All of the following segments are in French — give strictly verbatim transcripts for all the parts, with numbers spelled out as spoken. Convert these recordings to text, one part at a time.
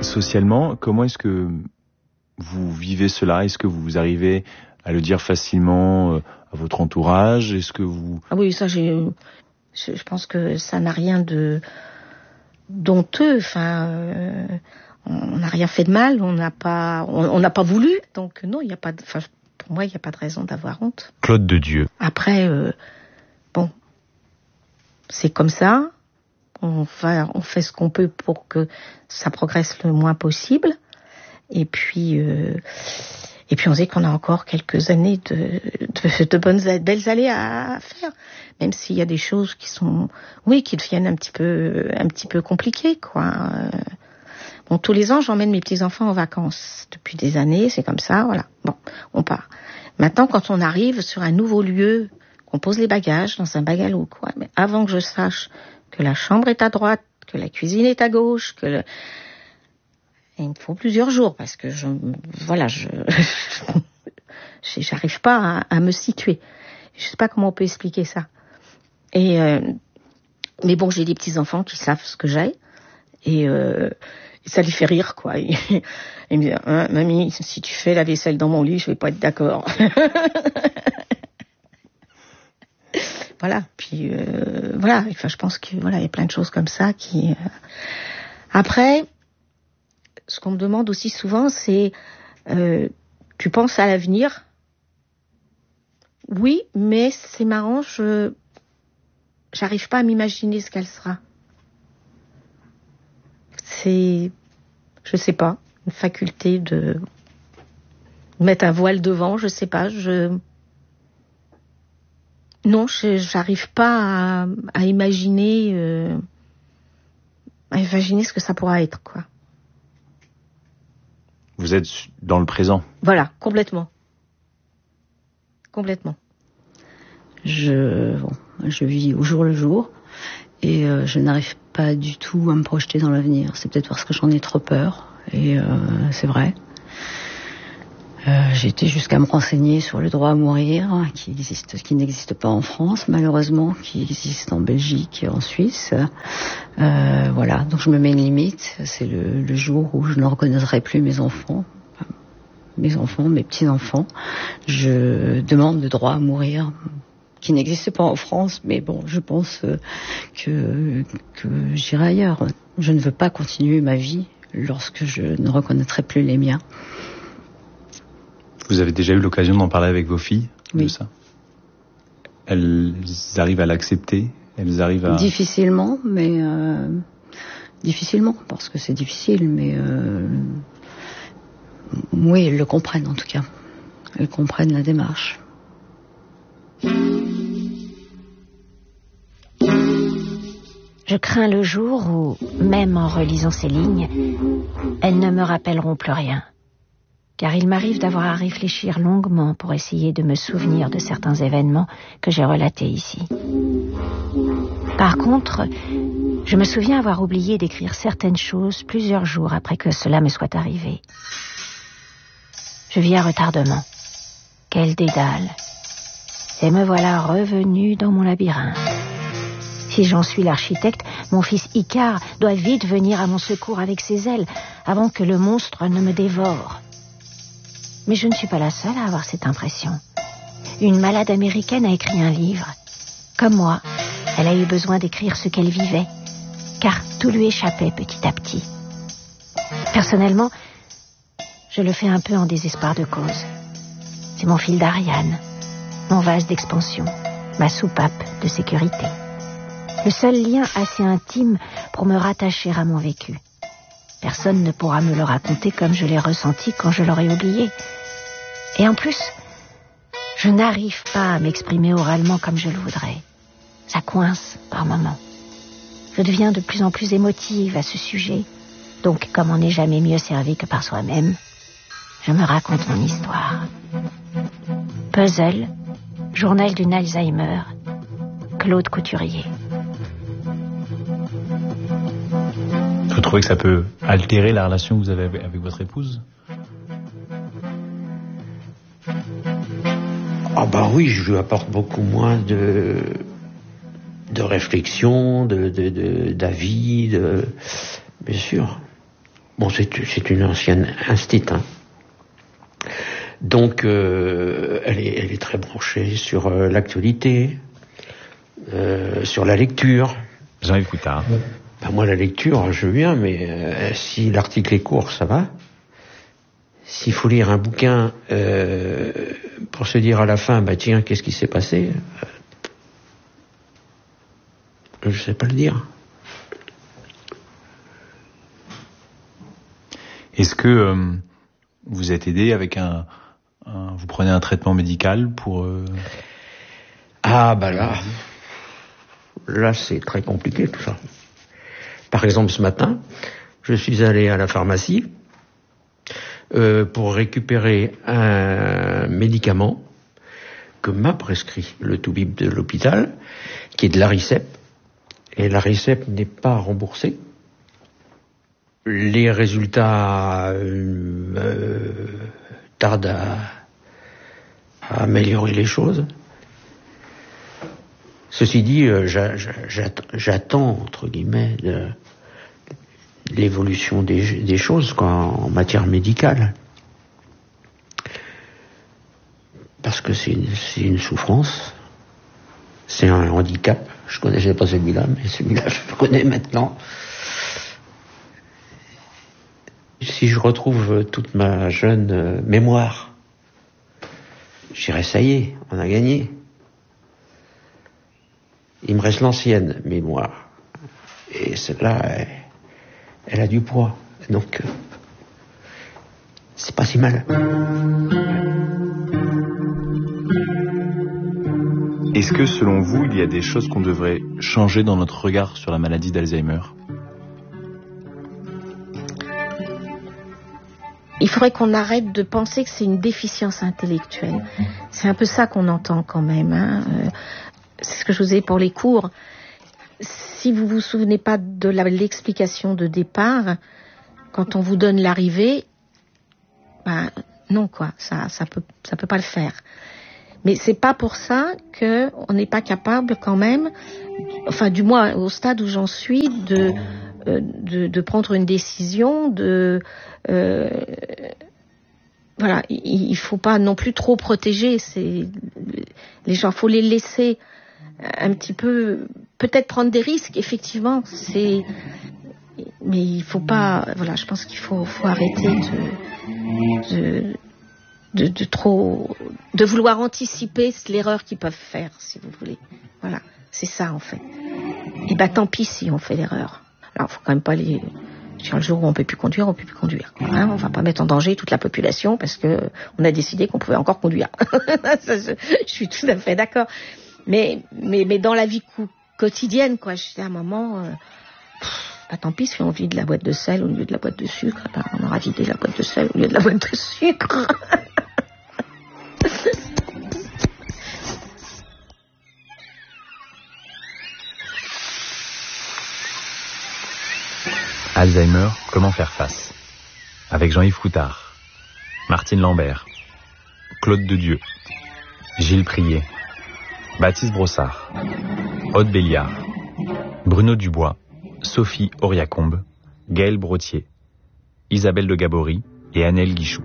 socialement, comment est-ce que vous vivez cela? Est-ce que vous arrivez à le dire facilement à votre entourage? Est-ce que vous... Ah oui, ça, j'ai, je, je pense que ça n'a rien de d'honteux. Enfin, euh, on n'a rien fait de mal, on n'a pas, on n'a pas voulu. Donc non, il n'y a pas de... Enfin, pour moi, il n'y a pas de raison d'avoir honte. Claude de Dieu. Après, euh, bon, c'est comme ça. On va, on fait ce qu'on peut pour que ça progresse le moins possible. Et puis, euh, et puis on sait qu'on a encore quelques années de, de, de bonnes, belles années à faire. Même s'il y a des choses qui sont, oui, qui deviennent un petit peu, un petit peu compliquées, quoi. Bon, tous les ans, j'emmène mes petits-enfants en vacances. Depuis des années, c'est comme ça, voilà. Bon, on part. Maintenant, quand on arrive sur un nouveau lieu, qu'on pose les bagages dans un bungalow, quoi. Mais avant que je sache que la chambre est à droite, que la cuisine est à gauche, que le... Et il me faut plusieurs jours parce que je, voilà, je, j'arrive pas à, à me situer. Je sais pas comment on peut expliquer ça. Et euh, mais bon, j'ai des petits enfants qui savent ce que j'ai et, euh, et ça les fait rire, quoi. Et, et ils me disent, hein, mamie, si tu fais la vaisselle dans mon lit, je vais pas être d'accord. Voilà. Puis euh, voilà. Enfin, je pense que voilà, il y a plein de choses comme ça qui. Euh... Après. Ce qu'on me demande aussi souvent, c'est euh, tu penses à l'avenir? Oui, mais c'est marrant, je j'arrive pas à m'imaginer ce qu'elle sera. C'est, je sais pas, une faculté de mettre un voile devant, je sais pas, je non, je, j'arrive pas à, à imaginer euh, à imaginer ce que ça pourra être, quoi. Vous êtes dans le présent. Voilà, complètement. Complètement. Je, bon, je vis au jour le jour et euh, je n'arrive pas du tout à me projeter dans l'avenir. C'est peut-être parce que j'en ai trop peur et euh, c'est vrai. Euh, j'ai été jusqu'à me renseigner sur le droit à mourir, qui existe, qui n'existe pas en France, malheureusement, qui existe en Belgique et en Suisse. Euh, voilà, donc je me mets une limite. C'est le, le jour où je ne reconnaîtrai plus mes enfants, mes enfants, mes petits-enfants. Je demande le droit à mourir, qui n'existe pas en France, mais bon, je pense que, que j'irai ailleurs. Je ne veux pas continuer ma vie lorsque je ne reconnaîtrai plus les miens. Vous avez déjà eu l'occasion d'en parler avec vos filles, oui. de ça? Elles arrivent à l'accepter? Elles arrivent à... Difficilement, mais... Euh, difficilement, parce que c'est difficile, mais... Euh, oui, elles le comprennent en tout cas. Elles comprennent la démarche. Je crains le jour où, même en relisant ces lignes, elles ne me rappelleront plus rien. Car il m'arrive d'avoir à réfléchir longuement pour essayer de me souvenir de certains événements que j'ai relatés ici. Par contre, je me souviens avoir oublié d'écrire certaines choses plusieurs jours après que cela me soit arrivé. Je vis à retardement. Quel dédale. Et me voilà revenu dans mon labyrinthe. Si j'en suis l'architecte, mon fils Icare doit vite venir à mon secours avec ses ailes avant que le monstre ne me dévore. Mais je ne suis pas la seule à avoir cette impression. Une malade américaine a écrit un livre. Comme moi, elle a eu besoin d'écrire ce qu'elle vivait, car tout lui échappait petit à petit. Personnellement, je le fais un peu en désespoir de cause. C'est mon fil d'Ariane, mon vase d'expansion, ma soupape de sécurité. Le seul lien assez intime pour me rattacher à mon vécu. Personne ne pourra me le raconter comme je l'ai ressenti quand je l'aurai oublié. Et en plus, je n'arrive pas à m'exprimer oralement comme je le voudrais. Ça coince par moments. Je deviens de plus en plus émotive à ce sujet. Donc, comme on n'est jamais mieux servi que par soi-même, je me raconte mon histoire. Puzzle, journal d'une Alzheimer, Claude Couturier. Vous trouvez que ça peut altérer la relation que vous avez avec votre épouse? Ah bah oui, je lui apporte beaucoup moins de de réflexion, de, de, de d'avis, de bien sûr. bon, c'est, c'est une ancienne instite, hein. Donc, euh, elle, est, elle est très branchée sur euh, l'actualité, euh, sur la lecture. Jean-Yves Coutard. Ben, moi, la lecture, je veux bien, mais euh, si l'article est court, ça va. S'il faut lire un bouquin euh, pour se dire à la fin, bah tiens, qu'est-ce qui s'est passé, euh, je sais pas le dire. Est-ce que euh, vous êtes aidé avec un, un... Vous prenez un traitement médical pour... Euh... Ah, bah là... Là, c'est très compliqué, tout ça. Par exemple, ce matin, je suis allé à la pharmacie euh, pour récupérer un médicament que m'a prescrit le toubib de l'hôpital, qui est de l'Aricep. Et l'Aricep n'est pas remboursé. Les résultats euh, euh, tardent à, à améliorer les choses. Ceci dit, euh, j'a, j'attends, j'attends, entre guillemets, de, l'évolution des, des choses, quoi, en matière médicale. Parce que c'est une, c'est une souffrance, c'est un handicap. Je connaissais pas celui-là, mais celui-là, je le connais maintenant. Si je retrouve toute ma jeune euh, mémoire, je dirais, ça y est, on a gagné. Il me reste l'ancienne mémoire. Et celle-là, elle, elle a du poids. Donc, euh, c'est pas si mal. Est-ce que, selon vous, il y a des choses qu'on devrait changer dans notre regard sur la maladie d'Alzheimer ? Il faudrait qu'on arrête de penser que c'est une déficience intellectuelle. C'est un peu ça qu'on entend quand même, hein. Euh, c'est ce que je vous ai pour les cours. Si vous vous souvenez pas de la, l'explication de départ, quand on vous donne l'arrivée, ben non quoi, ça ça peut ça peut pas le faire. Mais c'est pas pour ça que on n'est pas capable quand même, enfin du moins au stade où j'en suis, de euh, de, de prendre une décision, de euh, voilà, il, il faut pas non plus trop protéger. C'est les gens, faut les laisser un petit peu, peut-être prendre des risques, effectivement, c'est, mais il faut pas, voilà, je pense qu'il faut, faut arrêter de, de, de, de trop, de vouloir anticiper l'erreur qu'ils peuvent faire, si vous voulez. Voilà, c'est ça en fait. Et ben tant pis si on fait l'erreur. Alors, faut quand même pas les, sur le jour où on peut plus conduire, on peut plus conduire. Hein, on va pas mettre en danger toute la population parce que on a décidé qu'on pouvait encore conduire. Ça, je, je suis tout à fait d'accord. Mais, mais, mais dans la vie quotidienne, quoi, je dis à un moment, euh, pff, bah, tant pis si on vide la boîte de sel au lieu de la boîte de sucre, bah, on aura vidé la boîte de sel au lieu de la boîte de sucre. Alzheimer, comment faire face ? Avec Jean-Yves Coutard, Martine Lambert, Claude Dedieu, Gilles Prier, Baptiste Brossard, Aude Béliard, Bruno Dubois, Sophie Auriacombe, Gaël Brottier, Isabelle de Gabory et Annelle Guichou.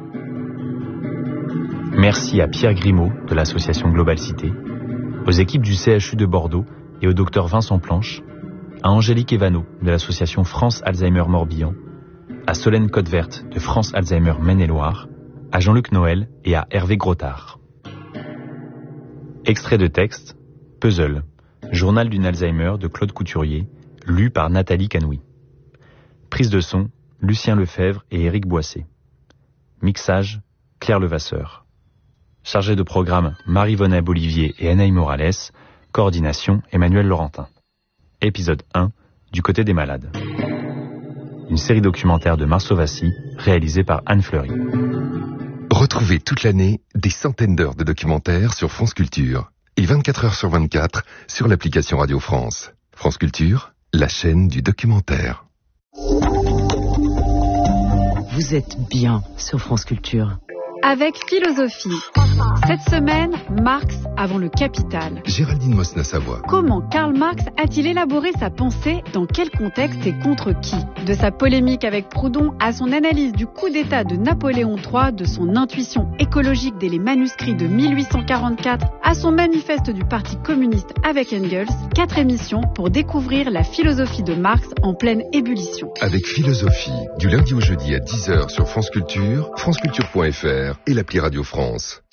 Merci à Pierre Grimaud de l'association Global Cité, aux équipes du C H U de Bordeaux et au docteur Vincent Planche, à Angélique Evano de l'association France Alzheimer Morbihan, à Solène Côte-Verte de France Alzheimer Maine-et-Loire, à Jean-Luc Noël et à Hervé Grottard. Extrait de texte, Puzzle, journal d'une Alzheimer de Claude Couturier, lu par Nathalie Canoui. Prise de son, Lucien Lefebvre et Éric Boissé. Mixage, Claire Levasseur. Chargé de programme, Marie-Vonnet Bolivier et Anaïs Morales. Coordination, Emmanuel Laurentin. Épisode un, Du côté des malades. Une série documentaire de Marceau Vassy, réalisée par Anne Fleury. Retrouvez toute l'année des centaines d'heures de documentaires sur France Culture et vingt-quatre heures sur vingt-quatre sur l'application Radio France. France Culture, la chaîne du documentaire. Vous êtes bien sur France Culture. Avec Philosophie. Cette semaine, Marx avant le capital. Géraldine Mosna-Savoie. Comment Karl Marx a-t-il élaboré sa pensée? Dans quel contexte et contre qui? De sa polémique avec Proudhon à son analyse du coup d'État de Napoléon trois, de son intuition écologique dès les manuscrits de mille huit cent quarante-quatre à son manifeste du Parti communiste avec Engels, quatre émissions pour découvrir la philosophie de Marx en pleine ébullition. Avec Philosophie, du lundi au jeudi à dix heures sur France Culture, franceculture point f r et l'appli Radio France.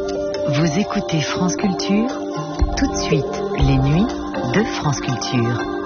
Vous écoutez France Culture, tout de suite, les nuits de France Culture.